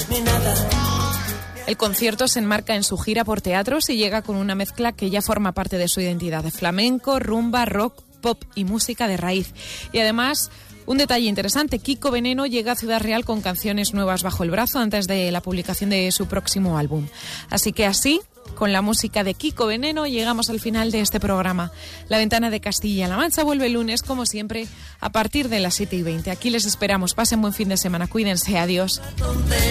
El concierto se enmarca en su gira por teatros y llega con una mezcla que ya forma parte de su identidad, de flamenco, rumba, rock, pop y música de raíz. Y además, un detalle interesante, Kiko Veneno llega a Ciudad Real con canciones nuevas bajo el brazo antes de la publicación de su próximo álbum. Así que así, con la música de Kiko Veneno, llegamos al final de este programa. La Ventana de Castilla-La Mancha vuelve el lunes, como siempre, a partir de las 7:20. Aquí les esperamos. Pasen buen fin de semana. Cuídense. Adiós.